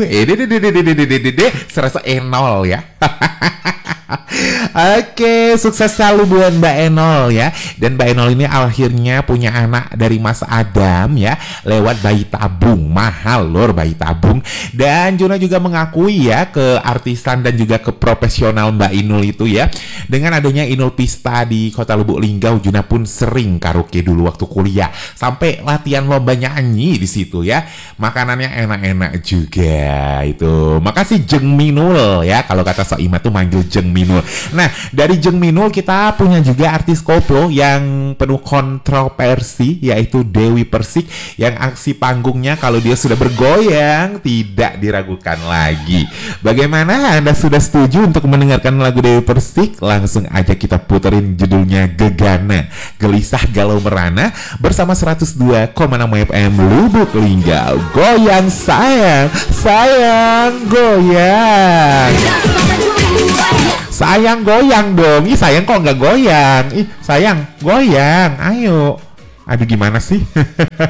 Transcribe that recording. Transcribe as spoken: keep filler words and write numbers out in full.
eh dede dede dede dede dede serasa Enol ya. Oke, sukses selalu buat Mbak Enol ya. Dan Mbak Enol ini akhirnya punya anak dari Mas Adam ya, lewat bayi tabung. Mahal lor bayi tabung. Dan Juna juga mengakui ya ke artisan dan juga ke profesional Mbak Inul itu ya. Dengan adanya Inul Pista di Kota Lubuk Linggau, Juna pun sering karaoke dulu waktu kuliah. Sampai latihan lomba nyanyi di situ ya. Makanannya enak-enak juga itu. Makasih Jeng Minul ya. Kalau kata Soima tuh manggil Jeng Minul. Nah, dari Jeng Minul kita punya juga artis koplo yang penuh kontroversi, yaitu Dewi Persik, yang aksi panggungnya kalau dia sudah bergoyang tidak diragukan lagi. Bagaimana, Anda sudah setuju untuk mendengarkan lagu Dewi Persik? Langsung aja kita puterin judulnya Gegana, Gelisah Galau Merana bersama seratus dua koma enam F M Lubuk Linggau. Goyang sayang, sayang goyang. Sayang goyang dong. Ih sayang kok nggak goyang. Ih sayang goyang. Ayo. Aduh gimana sih?